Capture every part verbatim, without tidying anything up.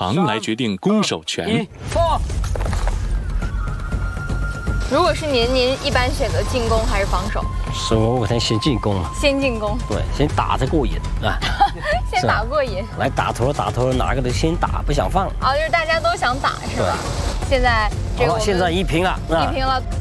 场来决定攻守权。 如果是您，您一般选择进攻还是防守？ 是我我先先进攻了。 先进攻。 对，先打着过瘾啊。 先打过瘾。 来打头打头，哪个都先打，不想放。 啊，就是大家都想打是吧？现在这个现在一平了， 一平了。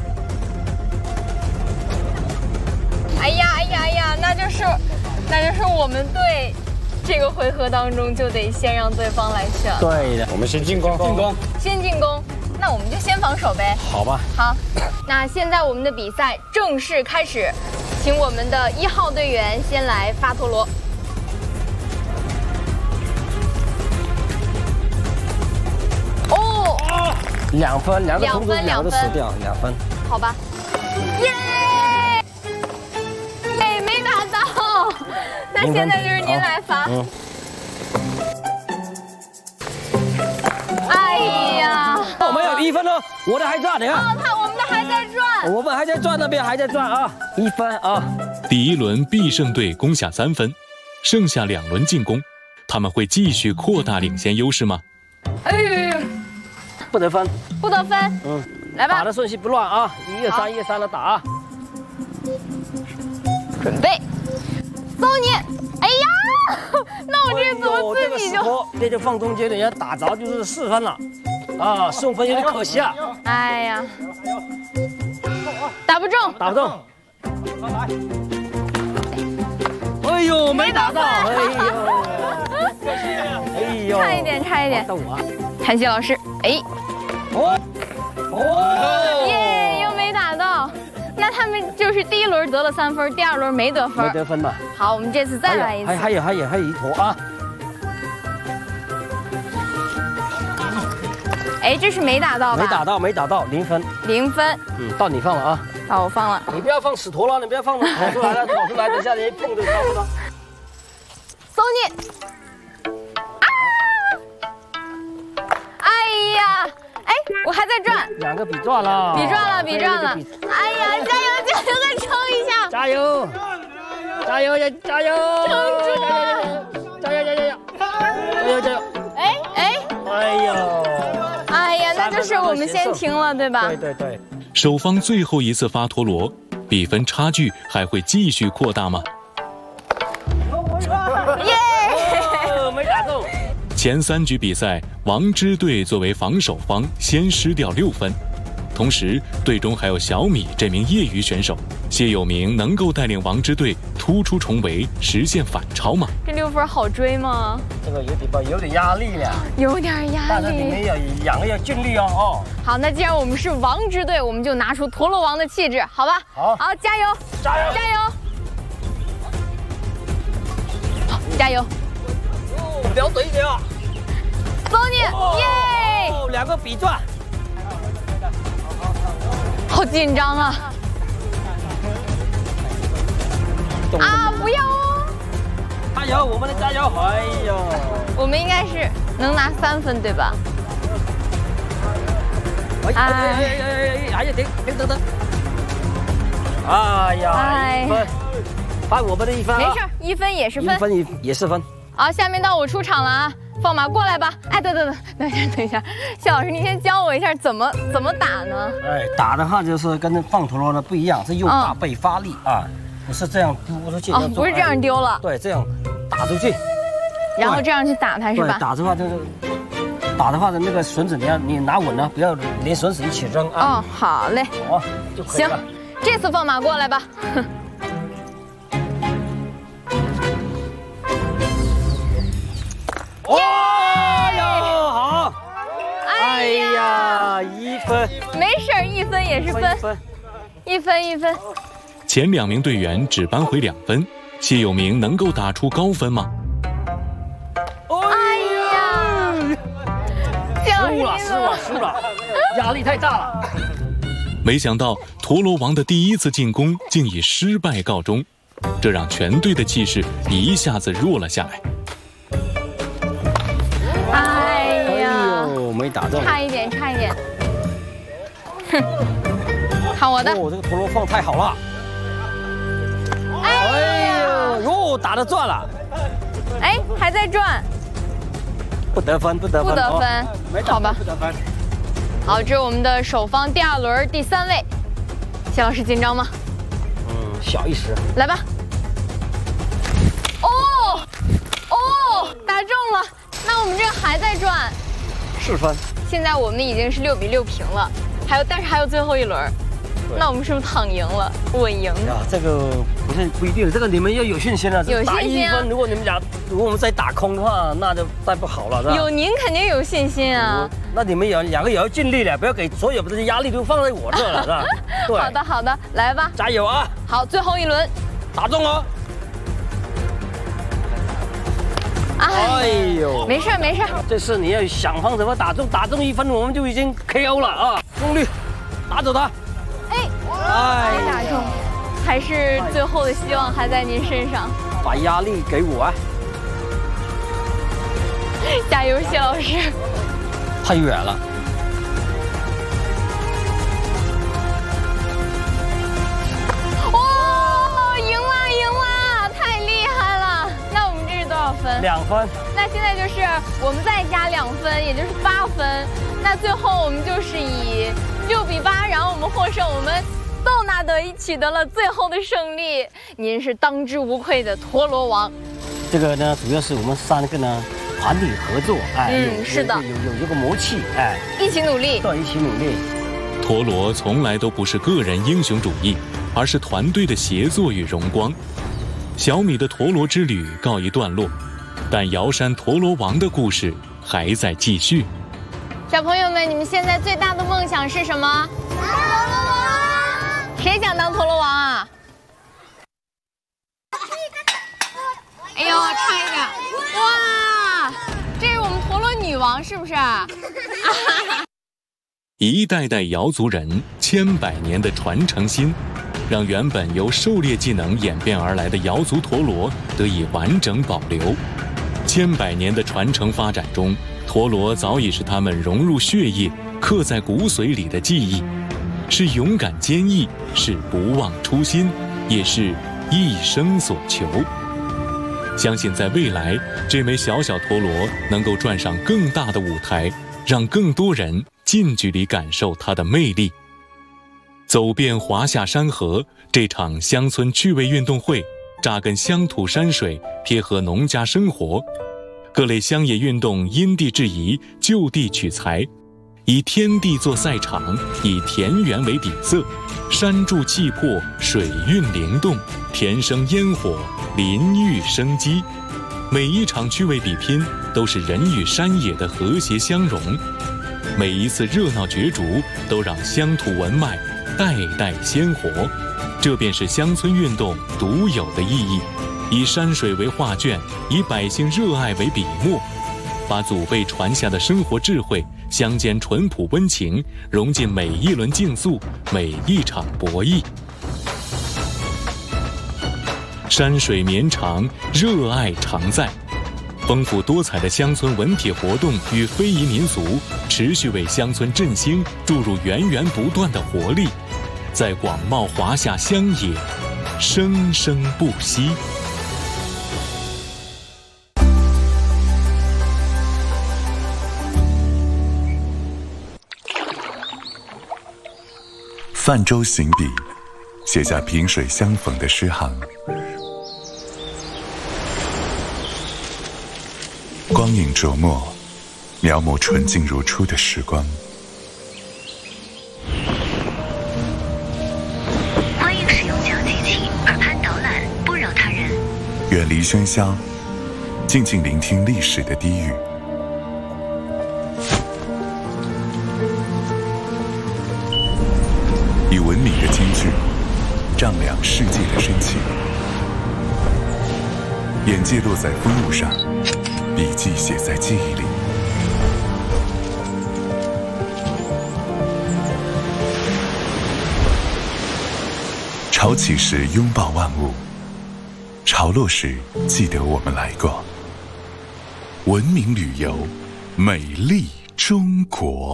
哎呀哎呀哎呀，那就是，那就是我们队这个回合当中就得先让对方来选。 对的，我们先进攻，进攻， 先进攻。那我们就先防守呗。 好吧。 好，那现在我们的比赛正式开始，请我们的一号队员先来发陀螺。哦， 两分，两个两分，两分， 死掉，两分。 好吧。耶！哎，没打到。那现在就是您来发。嗯。哎呀！ 我们有一分哦，我的还转，你看。 哦，他我们的还在转。 我们还在转，那边还在转啊，一分啊。 第一轮必胜队攻下三分，剩下两轮进攻，他们会继续扩大领先优势吗？ 哎， 不得分， 不得分。 嗯， 来吧， 打的顺序不乱啊，一二三，一二三的打啊。 准备，走你！哎呀，那我这怎么自己就…… 这就放中间，人家打着就是四分了，啊，送分有点可惜啊。 哎呀，打不中， 打不中。哎呦，没打到！哎呦，哎呦， 差一点，差一点。 到我， 谭希老师，哎， 哦，哦， 耶，又没打到。那他们就是第一轮得了三分，第二轮没得分， 没得分吧？ 好，我们这次再来一次。 还还有还有还有一坨啊！ 哎，这是没打到吧？ 没打到，没打到，零分。 零分。 嗯，到你放了啊！ 好，我放了。 你不要放死坨了，你不要放跑出来了，跑出来，等下你一碰就抓不到。 走你！啊！哎呀！哎，我还在转。 两个比转了。 比转了，比转了。哎呀，加油，加油，再撑一下！ 加油！加油呀！加油！ 撑住啊！ 加油！加油！加油！加油！加油！ 哎哎！ 哎呦！ 哎呀，那就是我们先停了，对吧？ 对对对。 首方最后一次发陀螺，比分差距还会继续扩大吗？ 耶！ 没打中。 前三局比赛，王支队作为防守方先失掉六分，同时队中还有小米这名业余选手。谢有明能够带领王支队突出重围，实现反超吗？ 这六分好追吗？ 这个有点吧，有点压力了， 有点压力。 但是你们要两个要尽力哦哦。 好，那既然我们是王支队，我们就拿出陀螺王的气质，好吧？ 好， 好，加油， 加油， 加油！好，加油！ 哦，不要怼你啊！ 走你！耶！ 哦，两个比转， 好紧张啊！啊，不要哦！ 加油，我们的加油！哎呦， 我们应该是能拿三分，对吧？ 哎哎哎哎哎，还有停停等等。哎呀，一分，罚我们的一分。 没事，一分也是分， 一分也也是分。 好，下面到我出场了啊！放马过来吧！哎，等等等等一下，等一下，谢老师，你先教我一下怎么怎么打呢？ 哎，打的话就是跟那放陀螺的不一样，是用大背发力啊，不是这样丢出去。 哦，不是这样丢了。 对，这样打出去， 然后这样去打它是吧？ 对，打的话就是打的话的那个绳子你要你拿稳了，不要连绳子一起扔啊。 哦，好嘞。 好，就可以了。 行，这次放马过来吧。 哇哟，好！哎呀，一分， 没事，一分也是分，一分一分。 前两名队员只扳回两分，谢有明能够打出高分吗？ 哎呀， 输了，输了，输了，压力太大了。 没想到陀螺王的第一次进攻竟以失败告终，这让全队的气势一下子弱了下来。 哎呀， 没打中， 差一点，差一点。哼，好我的。 哦，这个陀螺放太好了。 哎呀， 哟，打得转了。 哎，还在转。 不得分，不得分， 不得分，好吧， 不得分。 好，这是我们的首方第二轮第三位，谢老师紧张吗？ 嗯，小一时。 来吧。哦哦，打中了，那我们这还在转。 四分。 现在我们已经是六比六平了，还有但是还有最后一轮，那我们是不是躺赢了，稳赢？ 呀，这个不是不一定，这个你们要有信心啊。 有信心啊。 打一分，如果你们俩如果我们再打空的话，那就再不好了，是吧？ 有您肯定有信心啊。 那你们有两个也要尽力了，不要给所有的压力都放在我这了，是吧？对。 好的好的，来吧， 加油啊！ 好，最后一轮， 打中哦。 哎呦，没事没事， 这次你要想方怎么打中，打中一分我们就已经 K O 了啊！用力打走他。 哎，没打中，还是最后的希望还在您身上。 把压力给我啊！ 加油，谢老师！ 太远了。 哇，赢了赢了，太厉害了！那我们这是多少分？ 两分。 那现在就是我们再加两分，也就是八分。那最后我们就是以六比八，然后我们获胜，我们窦纳德取得了最后的胜利。您是当之无愧的陀螺王。 这个呢，主要是我们三个呢团体合作，哎， 嗯，是的， 有有有这个默契，哎， 一起努力， 对，一起努力。 陀螺从来都不是个人英雄主义，而是团队的协作与荣光。小米的陀螺之旅告一段落，但瑶山陀螺王的故事还在继续。 小朋友们，你们现在最大的梦想是什么？当陀螺王。谁想当陀螺王啊？哎呦，差一点！哇，这是我们陀螺女王，是不是？ 一代代瑶族人千百年的传承心，让原本由狩猎技能演变而来的瑶族陀螺得以完整保留。千百年的传承发展中，陀螺早已是他们融入血液、刻在骨髓里的记忆，是勇敢坚毅，是不忘初心，也是一生所求。相信在未来，这枚小小陀螺能够转上更大的舞台，让更多人近距离感受它的魅力。走遍华夏山河，这场乡村趣味运动会扎根乡土山水，贴合农家生活，各类乡野运动因地制宜，就地取材，以天地做赛场，以田园为底色，山柱气魄，水韵灵动，田生烟火，林育生机。每一场趣味比拼都是人与山野的和谐相融，每一次热闹角逐都让乡土文脉代代鲜活。这便是乡村运动独有的意义，以山水为画卷，以百姓热爱为笔墨，把祖辈传下的生活智慧、乡间淳朴温情融进每一轮竞速，每一场博弈。山水绵长，热爱常在。丰富多彩的乡村文体活动与非遗民俗，持续为乡村振兴注入源源不断的活力，在广袤华夏乡野生生不息。 泛舟行笔，写下萍水相逢的诗行。光影琢磨，描摹纯净如初的时光。 欢迎使用讲机器，耳畔导览，不扰他人。 远离喧嚣，静静聆听历史的低语。以文明的金句，丈量世界的深情。眼界落在风物上，笔记写在记忆里。潮起时拥抱万物，潮落时记得我们来过。文明旅游，美丽中国。